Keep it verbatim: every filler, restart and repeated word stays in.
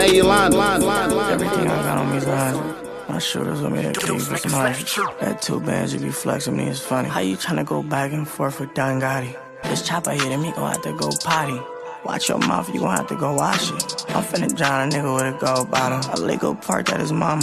Hey, Yolanda. Everything I got on me's lying. My shooters with me that keep for some money. That two bands you be flexing me is funny. How you tryna go back and forth with Don Gotti? This chopper hitting me gon' have to go potty. Watch your mouth, you gon' have to go wash it. I'm finna drown a nigga with a gold bottle. A Lego park at his mama.